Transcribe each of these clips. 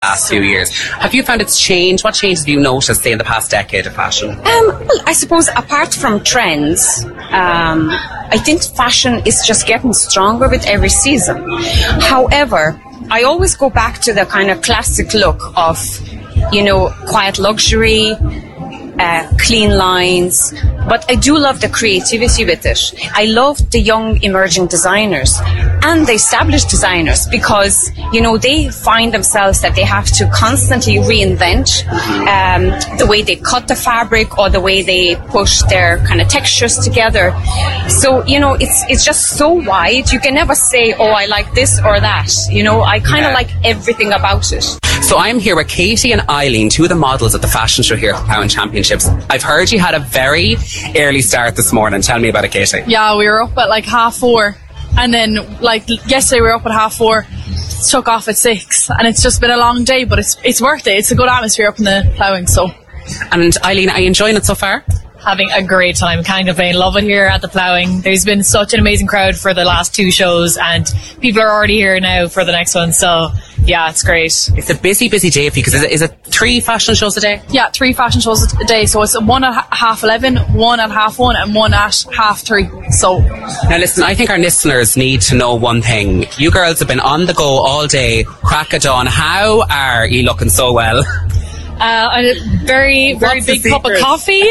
past few years. Have you found it's changed? What changes have you noticed, say, in the past decade of fashion? Well, I suppose apart from trends, I think fashion is just getting stronger with every season. However, I always go back to the kind of classic look of, quiet luxury, clean lines, but I do love the creativity with it. I love the young emerging designers and the established designers because, they find themselves that they have to constantly reinvent the way they cut the fabric or the way they push their kind of textures together. So, it's just so wide. You can never say, oh, I like this or that. I kind of like everything about it. So I'm here with Katie and Eileen, two of the models at the fashion show here at the Ploughing Championships. I've heard you had a very early start this morning. Tell me about it, Katie. Yeah, we were up at 4:30, and then yesterday we were up at 4:30, took off at 6, and it's just been a long day, but it's worth it. It's a good atmosphere up in the ploughing. So. And Eileen, are you enjoying it so far? Having a great time. Can't complain. Love it here at the ploughing. There's been such an amazing crowd for the last 2 shows, and people are already here now for the next one. So yeah, it's great. It's a busy day for you because is it 3 fashion shows a day? Yeah, 3 fashion shows a day. So it's one at 11:30, one at 1:30, and one at 3:30. So now listen, I think our listeners need to know one thing. You girls have been on the go all day, crack of dawn. How are you looking so well? A very big cup of coffee.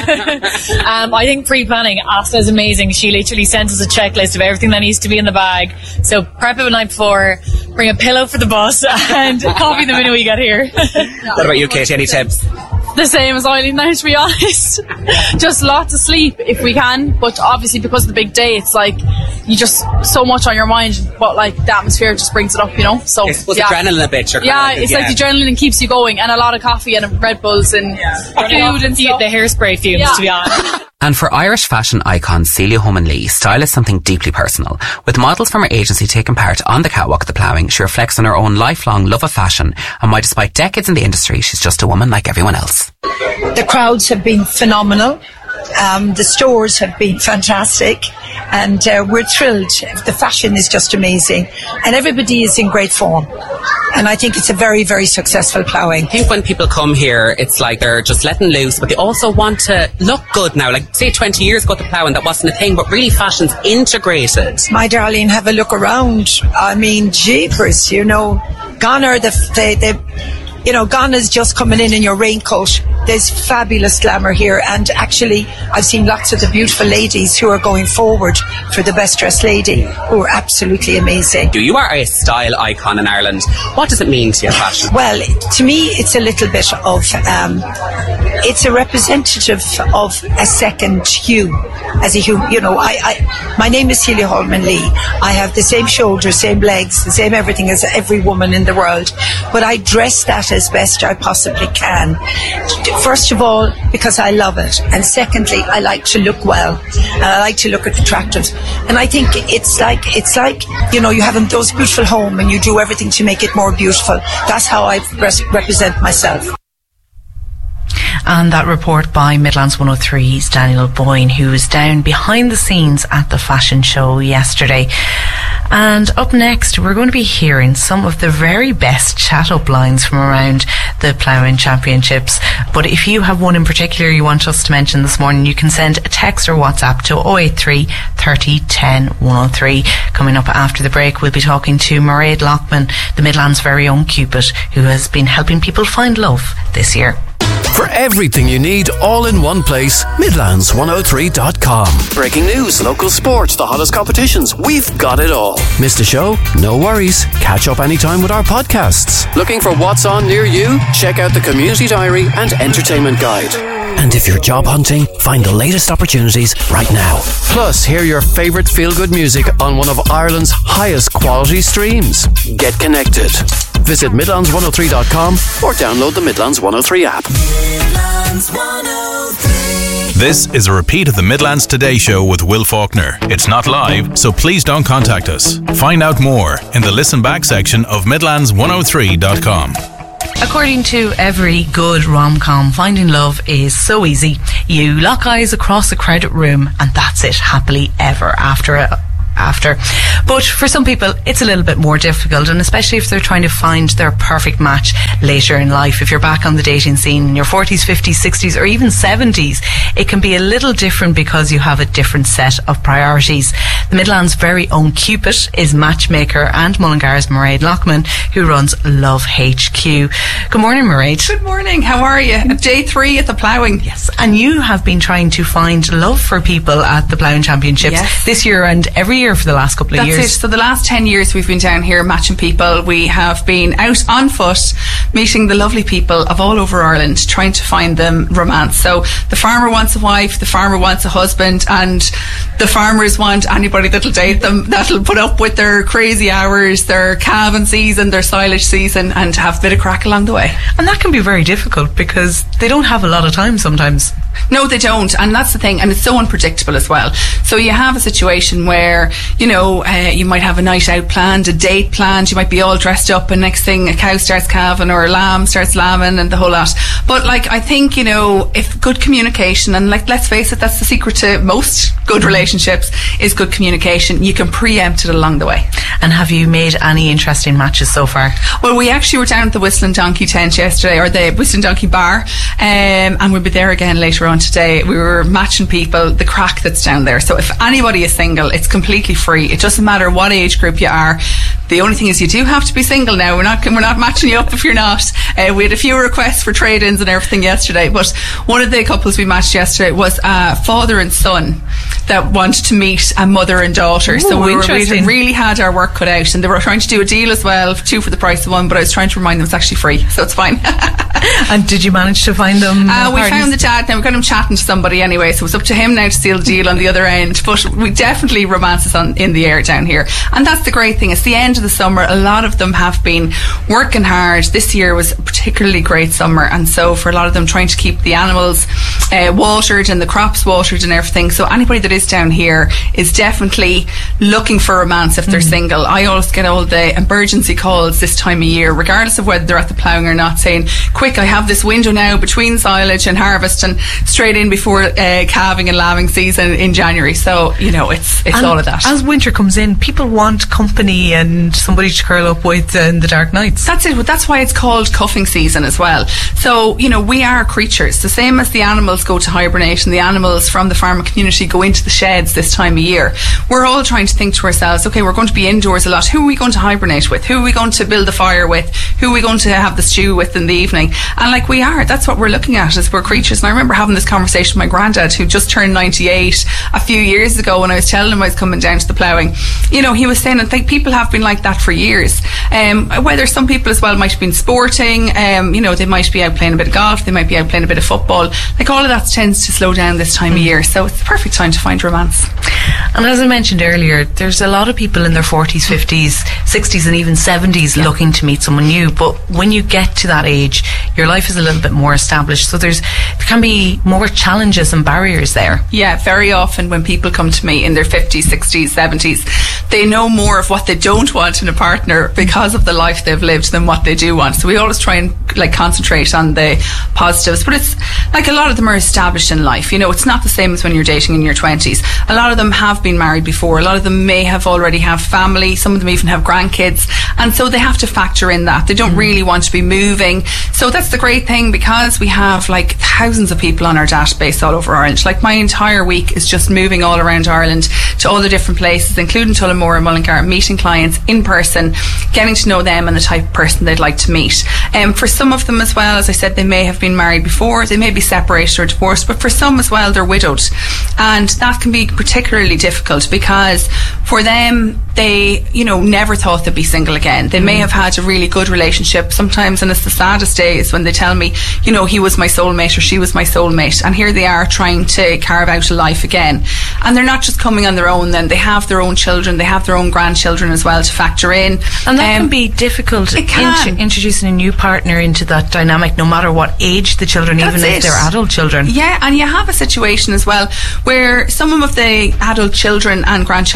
I think pre-planning, Asta is amazing. She literally sends us a checklist of everything that needs to be in the bag. So prep it the night before, bring a pillow for the bus, and coffee the minute we get here. What about you, Katie? Any tips? The same as Eileen now, to be honest. Just lots of sleep if we can, but obviously because of the big day, it's you just so much on your mind, but the atmosphere just brings it up, So it's adrenaline a bit. It's like the adrenaline keeps you going, and a lot of coffee and Red Bulls and food and stuff. The hairspray fumes, to be honest. And for Irish fashion icon Celia Holman-Lee, style is something deeply personal. With models from her agency taking part on the catwalk at the ploughing, she reflects on her own lifelong love of fashion and why, despite decades in the industry, she's just a woman like everyone else. The crowds have been phenomenal. The stores have been fantastic, and we're thrilled. The fashion is just amazing, and everybody is in great form. And I think it's a very, very successful ploughing. I think when people come here, it's like they're just letting loose, but they also want to look good now. Say 20 years ago at the ploughing, that wasn't a thing, but really fashion's integrated. My darling, have a look around. I mean, jeepers, gone are Ghana's just coming in your raincoat. There's fabulous glamour here, and actually I've seen lots of the beautiful ladies who are going forward for the best dressed lady, who are absolutely amazing. You are a style icon in Ireland. What does it mean to you, fashion? Well, to me it's a little bit of it's a representative of a second hue. As a hue, my name is Celia Holman-Lee. I have the same shoulders, same legs, the same everything as every woman in the world, but I dress that as best I possibly can. First of all, because I love it, and secondly, I like to look well, and I like to look attractive. And I think it's like you have those beautiful home, and you do everything to make it more beautiful. That's how I represent myself. And that report by Midlands 103's Daniel Boyne, who was down behind the scenes at the fashion show yesterday. And up next, we're going to be hearing some of the very best chat-up lines from around the Ploughing Championships. But if you have one in particular you want us to mention this morning, you can send a text or WhatsApp to 083 30 10 103. Coming up after the break, we'll be talking to Mairead Lockman, the Midlands' very own Cupid, who has been helping people find love this year. For everything you need all in one place, Midlands103.com. Breaking news, local sports, the hottest competitions, we've got it all. Missed a show? No worries. Catch up anytime with our podcasts. Looking for what's on near you? Check out the Community Diary and Entertainment Guide. And if you're job hunting, find the latest opportunities right now. Plus, hear your favourite feel-good music on one of Ireland's highest quality streams. Get connected. Visit Midlands103.com or download the Midlands 103 app. Midlands 103. This is a repeat of the Midlands Today Show with Will Faulkner. It's not live, so please don't contact us. Find out more in the listen back section of Midlands103.com. According to every good rom-com, finding love is so easy. You lock eyes across a crowded room and that's it, happily ever after. after. But for some people, it's a little bit more difficult, and especially if they're trying to find their perfect match later in life. If you're back on the dating scene in your 40s, 50s, 60s, or even 70s, it can be a little different because you have a different set of priorities. The Midlands' very own Cupid is matchmaker and Mullingar's Mairead Lockman, who runs Love HQ. Good morning, Mairead. Good morning. How are you? Day 3 at the ploughing. Yes, and you have been trying to find love for people at the Ploughing Championships this year and every year for the last couple of years. That's it. So the last 10 years we've been down here matching people. We have been out on foot meeting the lovely people of all over Ireland, trying to find them romance. So the farmer wants a wife, the farmer wants a husband, and the farmers want anybody that'll date them, that'll put up with their crazy hours, their calving season, their silage season, and have a bit of crack along the way. And that can be very difficult because they don't have a lot of time sometimes. No, they don't, and that's the thing, and it's so unpredictable as well. So you have a situation where, you know, you might have a night out planned, a date planned, you might be all dressed up, and next thing a cow starts calving or a lamb starts lambing and the whole lot. But like, I think, you know, if good communication, and like, let's face it, that's the secret to most good relationships, is good communication. You can preempt it along the way. And have you made any interesting matches so far? Well, we actually were down at the Whistling Donkey tent yesterday, or the Whistling Donkey bar, and we'll be there again later on today. We were matching people, the crack that's down there. So if anybody is single, it's completely free. It doesn't matter what age group you are. The only thing is you do have to be single now. We're not matching you up if you're not. We had a few requests for trade-ins and everything yesterday, but one of the couples we matched yesterday was a father and son that wanted to meet a mother and daughter. Ooh, so we really had our work cut out, and they were trying to do a deal as well, 2 for the price of 1, but I was trying to remind them it's actually free, so it's fine. And did you manage to find them? We found the dad. Now we got him chatting to somebody anyway, so it's up to him now to seal the deal on the other end. But we definitely romance is in the air down here, and that's the great thing. It's the end of the summer. A lot of them have been working hard. This year was a particularly great summer, and so for a lot of them, trying to keep the animals watered and the crops watered and everything. So anybody that is down here is definitely looking for romance if they're single. I always get all the emergency calls this time of year, regardless of whether they're at the ploughing or not, saying, quick, I have this window now between silage and harvest and straight in before calving and lambing season in January. So, you know, it's all of that. As winter comes in, people want company and somebody to curl up with in the dark nights. That's it. That's why it's called cuffing season as well. So, you know, we are creatures. The same as the animals go to hibernate and the animals from the farming community go into the sheds this time of year. We're all trying to think to ourselves, okay, we're going to be indoors a lot. Who are we going to hibernate with? Who are we going to build a fire with? Who are we going to have the stew with in the evening? And like, we are. That's what we're looking at, as we're creatures. And I remember having this conversation with my granddad, who just turned 98 a few years ago, when I was telling him I was coming down to the ploughing. You know, he was saying, I think people have been like that for years. Whether some people as well might have been sporting, you know, they might be out playing a bit of golf, they might be out playing a bit of football. Like, all of that tends to slow down this time of year. So it's the perfect time to find romance. And as I mentioned earlier, there's a lot of people in their 40s, 50s, 60s and even 70s looking to meet someone new. But when you get to that age, your life is a little bit more established. So there can be more challenges and barriers there. Yeah, very often when people come to me in their 50s, 60s, 70s, they know more of what they don't want in a partner because of the life they've lived than what they do want. So we always try and like concentrate on the positives. But it's like, a lot of them are established in life. You know, it's not the same as when you're dating in your 20s. A lot of them have been married before. A lot of them may have already have family. Some of them even have grandkids. And so they have to factor in that. They don't really want to be moving. So that's the great thing, because we have like thousands of people on our database all over Ireland. Like, my entire week is just moving all around Ireland to all the different places, including Tullamore and Mullingar, meeting clients in person, getting to know them and the type of person they'd like to meet. For some of them as well, as I said, they may have been married before, they may be separated or divorced, but for some as well, they're widowed. And that can be particularly difficult, because for them, they, you know, never thought they'd be single again. They may have had a really good relationship sometimes, and it's the saddest days when they tell me, you know, he was my soulmate or she was my soulmate, and here they are trying to carve out a life again. And they're not just coming on their own then, they have their own children, they have their own grandchildren as well to factor in. And that can be difficult, introducing a new partner into that dynamic, no matter what age the children, even if they're adult children. Yeah, and you have a situation as well where some of the adult children and grandchildren are very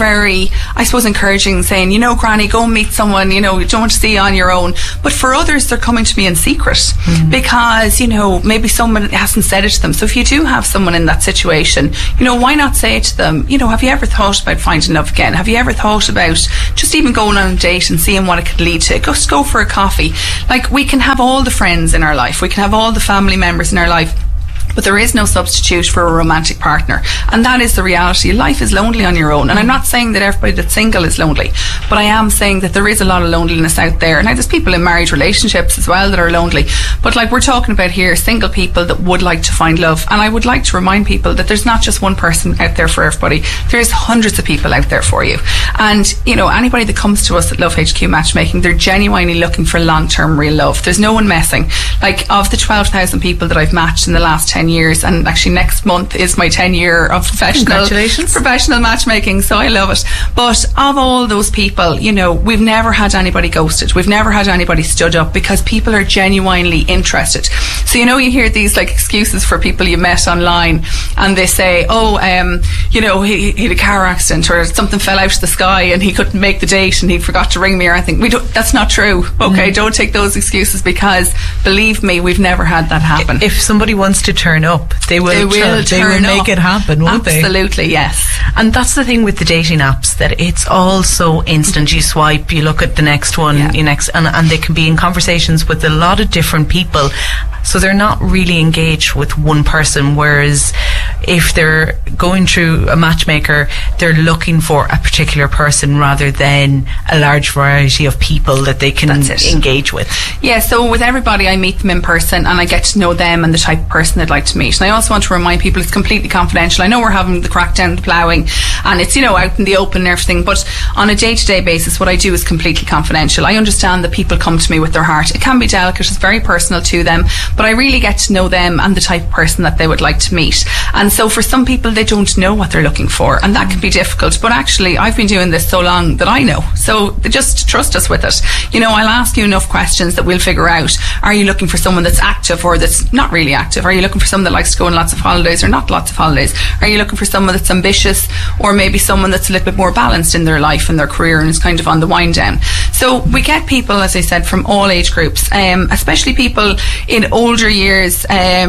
very, I suppose, encouraging, saying, you know, Granny, go and meet someone, you know, you don't want to see you on your own. But for others, they're coming to me in secret because, you know, maybe someone hasn't said it to them. So if you do have someone in that situation, you know, why not say to them, you know, have you ever thought about finding love again? Have you ever thought about just even going on a date and seeing what it could lead to? Just go for a coffee. Like, we can have all the friends in our life, we can have all the family members in our life, but there is no substitute for a romantic partner. And that is the reality. Life is lonely on your own. And I'm not saying that everybody that's single is lonely, but I am saying that there is a lot of loneliness out there. Now, there's people in married relationships as well that are lonely. But like we're talking about here, single people that would like to find love. And I would like to remind people that there's not just one person out there for everybody. There's hundreds of people out there for you. And, you know, anybody that comes to us at Love HQ Matchmaking, they're genuinely looking for long-term real love. There's no one messing. Like, of the 12,000 people that I've matched in the last 10 years, and actually next month is my 10 year of professional matchmaking, so I love it. But of all those people, you know, we've never had anybody ghosted, we've never had anybody stood up, because people are genuinely interested. So, you know, you hear these like excuses for people you met online, and they say, oh, you know, he had a car accident, or something fell out of the sky and he couldn't make the date and he forgot to ring me, or anything. That's not true. Okay, don't take those excuses, because believe me, we've never had that happen. If somebody wants to turn up, they will make it happen, won't they? Absolutely, yes. And that's the thing with the dating apps, that it's all so instant. You swipe, you look at the next one, and they can be in conversations with a lot of different people, so they're not really engaged with one person. Whereas if they're going through a matchmaker, they're looking for a particular person rather than a large variety of people that they can engage with. Yeah, so with everybody, I meet them in person and I get to know them and the type of person they'd like to meet. And I also want to remind people it's completely confidential. I know we're having the crackdown, the ploughing, and it's, you know, out in the open and everything, but on a day-to-day basis, what I do is completely confidential. I understand that people come to me with their heart. It can be delicate, it's very personal to them, but I really get to know them and the type of person that they would like to meet. And so for some people, they don't know what they're looking for, and that can be difficult. But actually, I've been doing this so long that I know. So just trust us with it. You know, I'll ask you enough questions that we'll figure out. Are you looking for someone that's active or that's not really active? Are you looking for someone that likes to go on lots of holidays or not lots of holidays? Are you looking for someone that's ambitious, or maybe someone that's a little bit more balanced in their life and their career and is kind of on the wind down? So we get people, as I said, from all age groups, especially people in older years,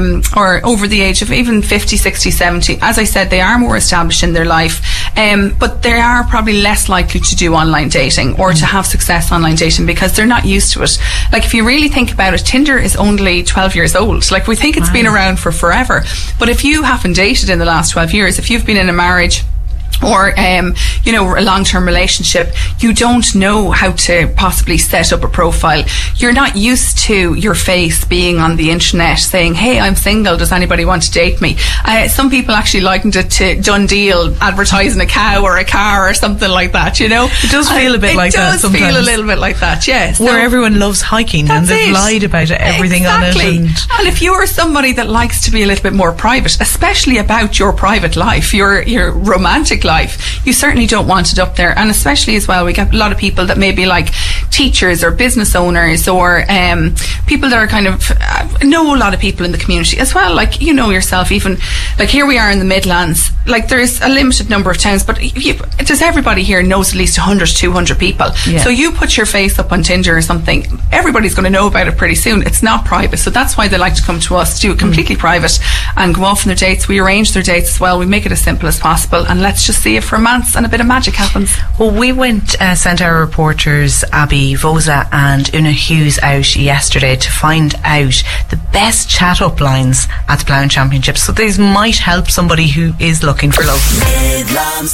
or over the age of even 50, 60, 70. As I said, they are more established in their life, but they are probably less likely to do online dating or to have success online dating because they're not used to it. Like, if you really think about it, Tinder is only 12 years old. Like, we think it's been around for forever, but if you haven't dated in the last 12 years, if you've been in a marriage or you know, a long-term relationship, you don't know how to possibly set up a profile. You're not used to your face being on the internet saying, hey, I'm single, does anybody want to date me? Some people actually likened it to Done Deal advertising a cow or a car or something like that, you know. It does feel a bit like that sometimes. It does feel a little bit like that, yes. Where everyone loves hiking and they've lied about everything on it. And if you're somebody that likes to be a little bit more private, especially about your private life, your romantic life, you certainly don't want it up there. And especially as well, we get a lot of people that may be like teachers or business owners or people that are kind of know a lot of people in the community as well. Like, you know yourself, even like here we are in the Midlands, like there's a limited number of towns, but does everybody here knows at least 100 to 200 people? Yeah. So you put your face up on Tinder or something, everybody's going to know about it pretty soon. It's not private, so that's why they like to come to us, do it completely private and go off on their dates. We arrange their dates as well. We make it as simple as possible, and let's just see if romance and a bit of magic happens. Well, we sent our reporters Abby Vosa and Una Hughes out yesterday to find out the best chat-up lines at the Ploughing Championships, so these might help somebody who is looking for love. Midlands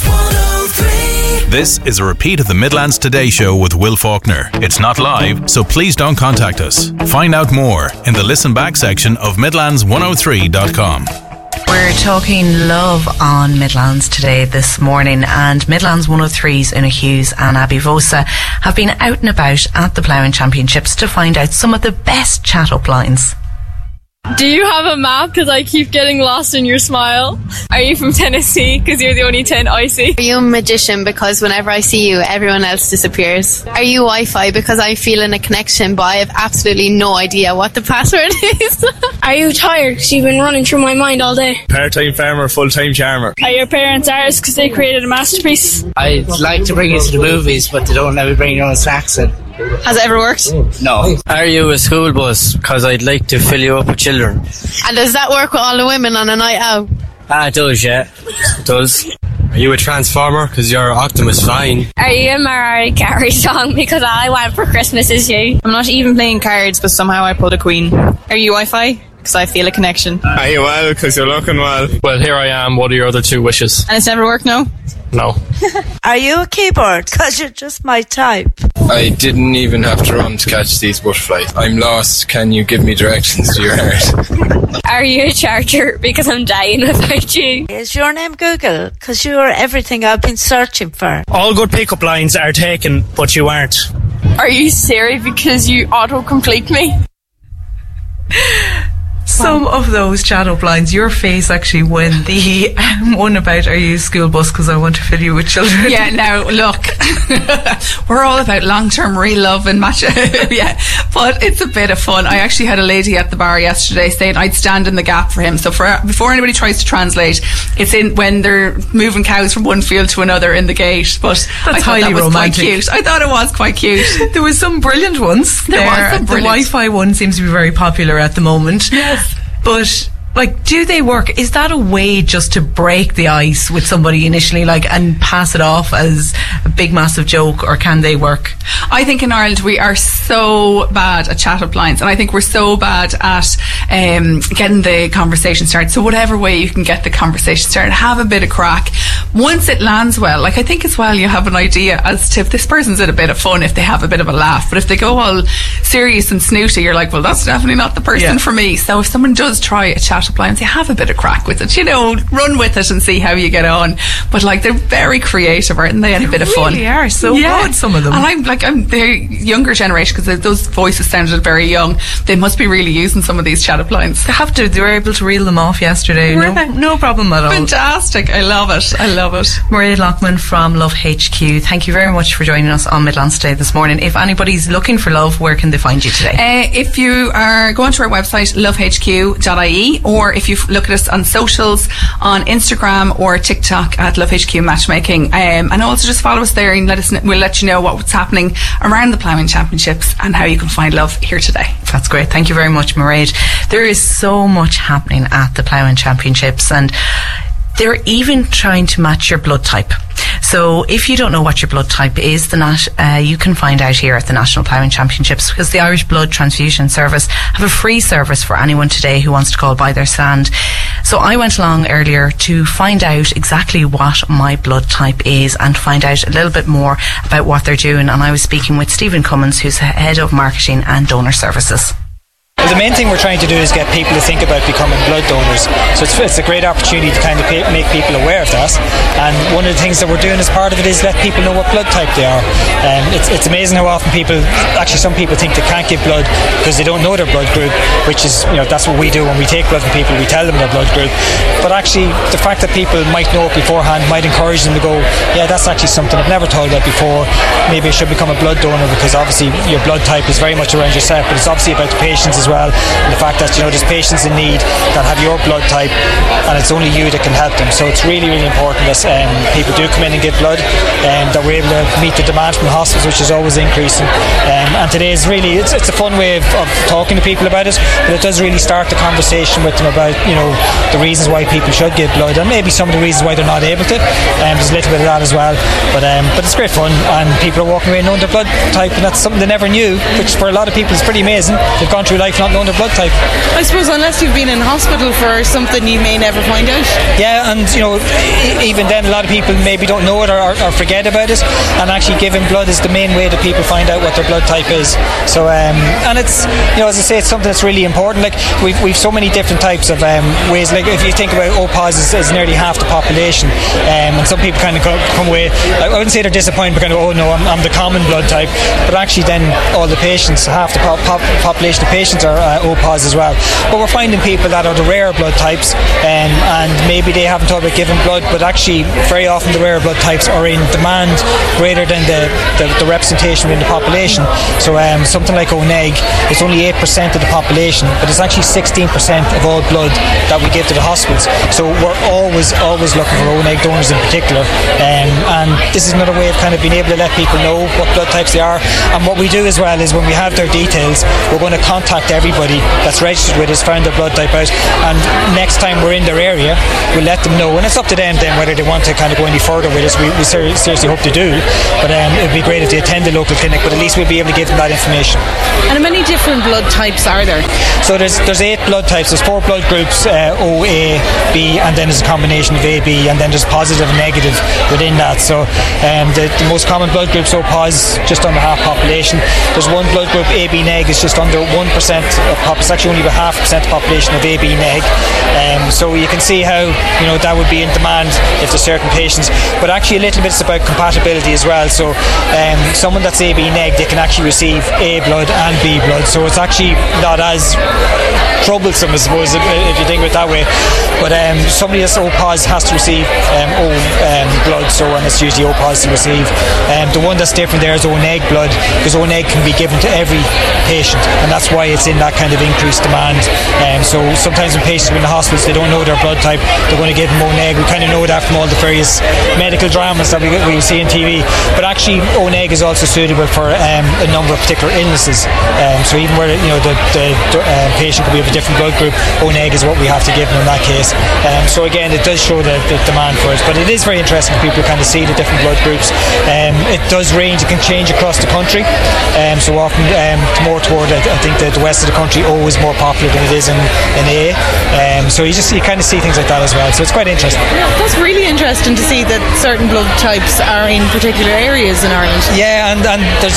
103. This is a repeat of the Midlands Today Show with Will Faulkner. It's not live, so please don't contact us. Find out more in the listen back section of Midlands103.com. We're talking love on Midlands Today this morning, and Midlands 103's Una Hughes and Abby Vosa have been out and about at the Ploughing Championships to find out some of the best chat-up lines. Do you have a map? Because I keep getting lost in your smile. Are you from Tennessee? Because you're the only 10 I see. Are you a magician? Because whenever I see you, everyone else disappears. Are you Wi-Fi? Because I'm feeling a connection, but I have absolutely no idea what the password is. Are you tired? Because you've been running through my mind all day. Part-time farmer, full-time charmer. Are your parents artists because they created a masterpiece? I'd like to bring you to the movies, but they don't let me bring your own snacks in. Has it ever worked? No. Are you a school bus? Because I'd like to fill you up with children. And does that work with all the women on a night out? It does, yeah. It does. Are you a transformer? Because you're Optimus Fine. Are you a Mariah Carey song? Because all I want for Christmas is you. I'm not even playing cards, but somehow I pulled a queen. Are you Wi-Fi? Because I feel a connection. Are you well? Because you're looking well. Well, here I am. What are your other 2 wishes? And it's never worked, no? No. Are you a keyboard? Because you're just my type. I didn't even have to run to catch these butterflies. I'm lost. Can you give me directions to your heart? Are you a charger? Because I'm dying without you. Is your name Google? Because you're everything I've been searching for. All good pickup lines are taken, but you aren't. Are you Siri? Because you auto-complete me. Some of those chat-up lines, your face actually when the one about are you school bus because I want to fill you with children. Yeah, now look, we're all about long-term real love and match. Yeah, but it's a bit of fun. I actually had a lady at the bar yesterday saying I'd stand in the gap for him. So before anybody tries to translate, it's in when they're moving cows from one field to another in the gate. But that's I thought highly that was romantic. quite cute. I thought it was quite cute. There was some brilliant ones. There was some brilliant. The Wi-Fi one seems to be very popular at the moment. Yes. But, like, do they work? Is that a way just to break the ice with somebody initially, like, and pass it off as a big, massive joke, or can they work? I think in Ireland we are so bad at chat-up lines, and I think we're so bad at getting the conversation started. So whatever way you can get the conversation started, have a bit of crack. Once it lands well, like I think as well you have an idea as to if this person's in a bit of fun, if they have a bit of a laugh. But if they go all serious and snooty, you're like, well, that's definitely not the person for me. So if someone does try a chat-up line, say have a bit of crack with it, you know, run with it and see how you get on. But like they're very creative, aren't they? And a bit of fun. They really are so good, some of them. And I'm the younger generation, because those voices sounded very young. They must be really using some of these chat-up lines. They have to. They were able to reel them off yesterday. No problem at all. Fantastic. I love it. Maria Lockman from Love HQ, thank you very much for joining us on Midlands Today this morning. If anybody's looking for love, where can they find you today? If you are going to our website, lovehq.ie, or if you look at us on socials, on Instagram or TikTok at Love HQ Matchmaking, and also just follow us there and we'll let you know what's happening around the Ploughing Championships and how you can find love here today. That's great. Thank you very much, Mairead. There is so much happening at the Ploughing Championships, and they're even trying to match your blood type. So if you don't know what your blood type is, you can find out here at the National Ploughing Championships, because the Irish Blood Transfusion Service have a free service for anyone today who wants to call by their stand. So I went along earlier to find out exactly what my blood type is and find out a little bit more about what they're doing. And I was speaking with Stephen Cummins, who's Head of Marketing and Donor Services. Well, the main thing we're trying to do is get people to think about becoming blood donors. So it's a great opportunity to kind of make people aware of that. And one of the things that we're doing as part of it is let people know what blood type they are. It's amazing how often some people think they can't give blood because they don't know their blood group, which is, that's what we do when we take blood from people. We tell them their blood group. But actually, the fact that people might know it beforehand might encourage them to go, yeah, that's actually something I've never thought about before. Maybe I should become a blood donor, because obviously your blood type is very much around yourself, but it's obviously about the patients as well. And the fact that there's patients in need that have your blood type, and it's only you that can help them. So it's really, really important that people do come in and give blood, that we're able to meet the demand from the hospitals, which is always increasing. And today is really it's a fun way of talking to people about it, but it does really start the conversation with them about the reasons why people should give blood, and maybe some of the reasons why they're not able to. There's a little bit of that as well, but it's great fun, and people are walking away knowing their blood type, and that's something they never knew, which for a lot of people is pretty amazing. They've gone through life not knowing their blood type. I suppose unless you've been in hospital for something, you may never find out. Yeah, and even then a lot of people maybe don't know it or forget about it, and actually giving blood is the main way that people find out what their blood type is. So and it's as I say, it's something that's really important. Like we've so many different types of ways. Like if you think about O positives is nearly half the population, and some people kind of come away, I wouldn't say they're disappointed, but kind of, oh no, I'm the common blood type, but actually then all the patients, half the population of patients are O positive as well. But we're finding people that are the rare blood types, and maybe they haven't thought about giving blood, but actually very often the rare blood types are in demand greater than the representation in the population. So something like O-neg, it's only 8% of the population, but it's actually 16% of all blood that we give to the hospitals. So we're always looking for O-neg donors in particular, and this is another way of kind of being able to let people know what blood types they are. And what we do as well is when we have their details, we're going to contact everybody that's registered with us, found their blood type out, and next time we're in their area, we'll let them know. And it's up to them then whether they want to kind of go any further with us. We seriously hope to do, but it would be great if they attend the local clinic, but at least we'll be able to give them that information. And how many different blood types are there? So there's 8 blood types. There's 4 blood groups, O, A, B, and then there's a combination of A, B, and then there's positive and negative within that. So the most common blood groups, O pos, just under half population. There's one blood group, AB neg, is just under 1% of it's actually only about 0.5% of population of AB neg. So you can see how that would be in demand if there's certain patients. But actually a little bit it's about compatibility as well. So someone that's AB neg, they can actually receive A blood and B blood. So it's actually not as troublesome, I suppose, if you think of it that way. But somebody that's O pos has to receive O blood, and it's usually O pos to receive. The one that's different there is O neg blood, because O neg can be given to every patient, and that's why it's in that kind of increased demand. So sometimes when patients are in the hospitals, they don't know their blood type, they're going to give them O neg. We kind of know that from all the various medical dramas that we see on TV. But actually O neg is also suitable for a number of particular illnesses. So even where the patient could be of a different blood group, O neg is what we have to give them in that case. So again, it does show the demand for it, but it is very interesting for people to kind of see the different blood groups. It does range, it can change across the country. So often more toward, I think the west of the country, O is more popular than it is in A. So you kind of see things like that as well. So it's quite interesting. That's really interesting to see that certain blood types are in particular areas in Ireland. Yeah, and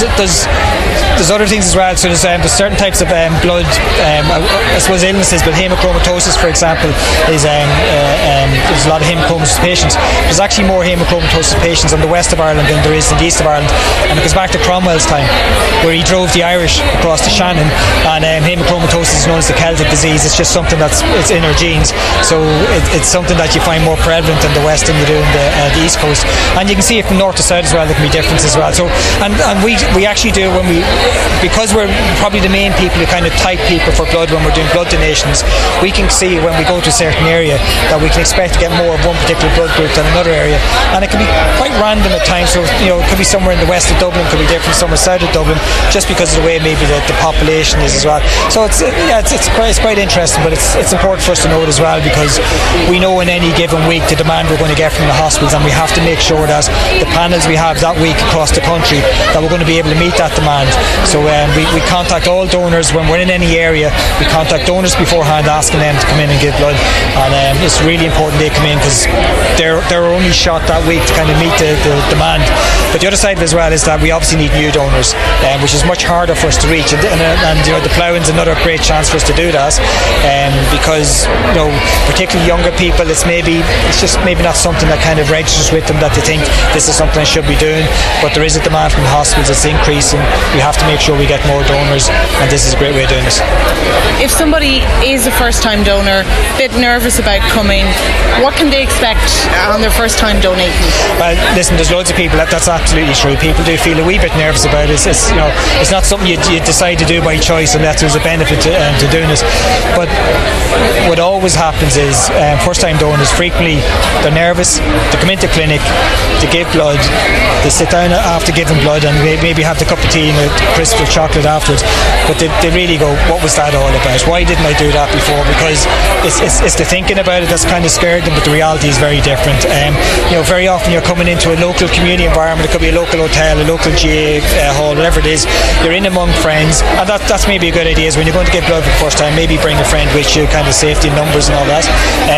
there's other things as well. So there's certain types of blood, I suppose illnesses, but hemochromatosis, for example, is there's a lot of hemochromatosis patients. There's actually more hemochromatosis patients in the west of Ireland than there is in the east of Ireland, and it goes back to Cromwell's time, where he drove the Irish across the Shannon, and hemochromatosis is known as the Celtic disease. It's just something it's in our genes, so it's something that you find more prevalent in the west than you do in the east coast. And you can see it from north to south as well. There can be differences as well. So and we actually do, because we're probably the main people who kind of type people for blood when we're doing blood donations, we can see when we go to a certain area that we can expect to get more of one particular blood group than another area, and it can be quite random at times. So it could be somewhere in the west of Dublin, could be different somewhere south of Dublin, just because of the way maybe the population is as well. So it's quite interesting, but it's important for us to know it as well, because we know in any given week the demand we're going to get from the hospitals, and we have to make sure that the panels we have that week across the country, that we're going to be able to meet that demand. So we contact all donors when we're in any area. We contact donors beforehand, asking them to come in and give blood, and it's really important they come in, because they're only shot that week to kind of meet the demand. But the other side of it as well is that we obviously need new donors, which is much harder for us to reach, and the ploughing's another great chance for us to do that, because particularly younger people, it's just maybe not something that kind of registers with them, that they think this is something I should be doing. But there is a demand from the hospitals, it's increasing. We have to make sure we get more donors, and this is a great way of doing this. If somebody is a first time donor, a bit nervous about coming, what can they expect on their first time donating? Well, listen, there's loads of people, that's absolutely true. People do feel a wee bit nervous about it. It's not something you decide to do by choice unless there's a benefit to doing it. But what always happens is first time donors, frequently they're nervous, they come into clinic, they give blood, they sit down after giving blood and maybe have the cup of tea and a crisp of chocolate afterwards, but they really go, what was that all about? Why didn't I do that before? Because it's the thinking about it that's kind of scared them, but the reality is very different. Very often you're coming into a local community environment. It could be a local hotel, a local GA hall, whatever it is. You're in among friends, and that's maybe a good idea, is when you're going to give blood for the first time, maybe bring a friend with you, kind of safety in numbers and all that.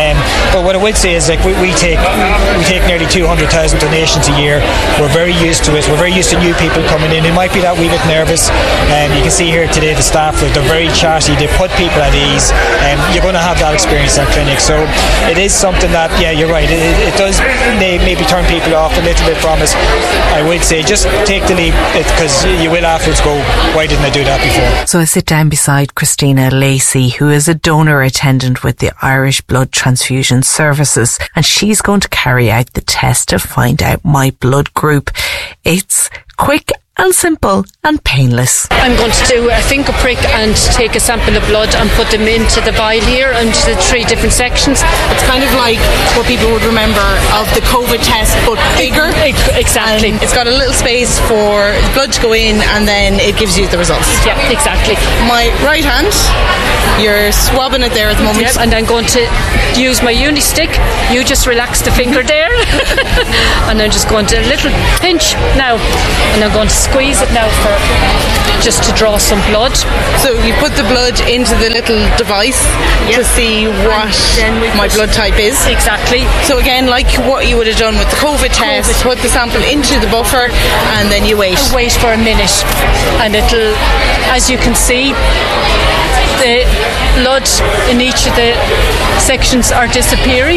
But what I would say is, like, we take nearly 200,000 donations a year. We're very used to it. We're very used to new people coming in. It might be that wee bit nervous. You can see here today the staff, they're very chatty. They put people at ease. You're going to have that experience in clinic. So it is something that, yeah, you're right. It does maybe turn people off a little bit from it. I would say just take the leap, because you will afterwards go, why didn't I do that before? So I sit down beside Christine Katrina Lacey, who is a donor attendant with the Irish Blood Transfusion Services, and she's going to carry out the test to find out my blood group. It's quick and simple and painless. I'm going to do a finger prick and take a sample of blood and put them into the vial here, into the 3 different sections. It's kind of like what people would remember of the COVID test, but bigger. Exactly. And it's got a little space for blood to go in, and then it gives you the results. Yeah, exactly. My right hand, you're swabbing it there at the moment. Yep, and I'm going to use my uni stick. You just relax the finger there. And I'm just going to a little pinch now, and I'm going to squeeze it now for just to draw some blood. So you put the blood into the little device to see what my blood type is. Exactly. So again, like what you would have done with the COVID test, put the sample into the buffer and then you wait. I wait for a minute, and it'll, as you can see, the blood in each of the sections are disappearing.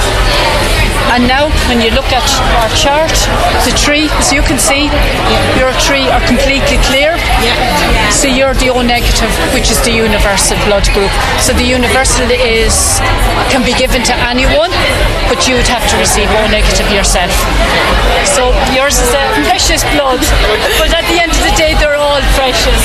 And now when you look at our chart, the 3, as you can see, your 3 are completely clear. So you're the O negative, which is the universal blood group. So the universal can be given to anyone, but you would have to receive O negative yourself. So yours is a precious blood, but at the end of the day, they're all precious.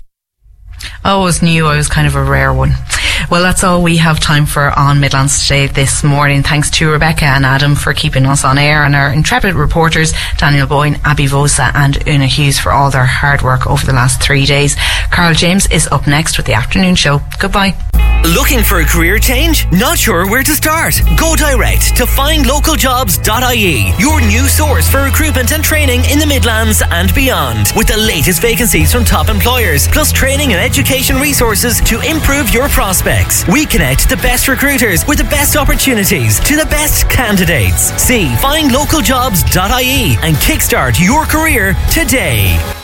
I always knew I was kind of a rare one. Well, that's all we have time for on Midlands Today this morning. Thanks to Rebecca and Adam for keeping us on air, and our intrepid reporters Daniel Boyne, Abby Vosa and Una Hughes for all their hard work over the last 3 days. Carl James is up next with the afternoon show. Goodbye. Looking for a career change? Not sure where to start? Go direct to findlocaljobs.ie, your new source for recruitment and training in the Midlands and beyond, with the latest vacancies from top employers, plus training and education resources to improve your prospects. We connect the best recruiters with the best opportunities to the best candidates. See findlocaljobs.ie and kickstart your career today.